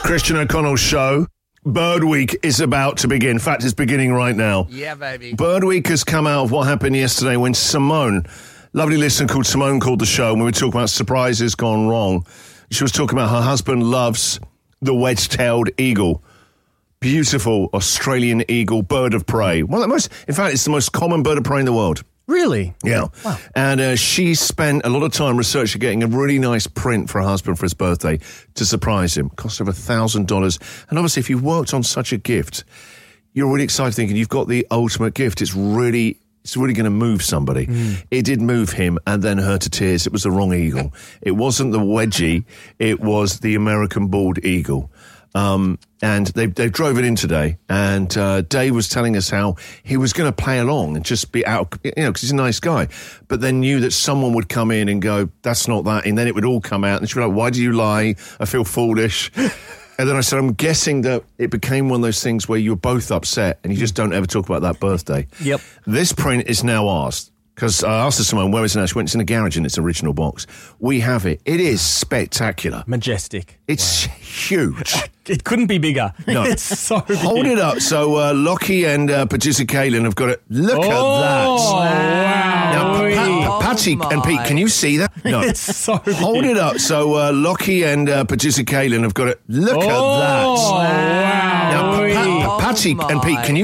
Christian O'Connell Show. Bird Week is about to begin. In fact, it's beginning right now. Yeah, baby. Bird Week has come out of what happened yesterday when Simone, lovely listener called Simone, called the show, and we were talking about surprises gone wrong. She was talking about her husband loves the wedge-tailed eagle. Beautiful Australian eagle, bird of prey. One of the most, in fact, it's the most common bird of prey in the world. Really? Yeah. Wow. And she spent a lot of time researching getting a really nice print for her husband for his birthday to surprise him. Cost over $1,000. And obviously, if you've worked on such a gift, you're really excited thinking you've got the ultimate gift. It's really going to move somebody. It did move him and then her to tears. It was the wrong eagle. It wasn't the wedgie. It was the American bald eagle. And they drove it in today, and Dave was telling us how he was going to play along and just be out, because he's a nice guy, but then knew that someone would come in and go, that's not that, and then it would all come out, and she'd be like, why do you lie? I feel foolish. And then I said, I'm guessing that it became one of those things where you're both upset, and you just don't ever talk about that birthday. Yep. This print is now ours. Because I asked Simone, where is it now? She went, it's in a garage in its original box. We have it. It is spectacular. Majestic. It's huge. It couldn't be bigger. No. It's so big. Hold it up. So Lockie and producer Kaylin have got it. Look at that. Wow. Now, Patsy and Pete, can you see that? No. It's so big. Hold it up. So Lockie and producer Kaylin have got it. Look at that. Wow. Now, Patsy and Pete, can you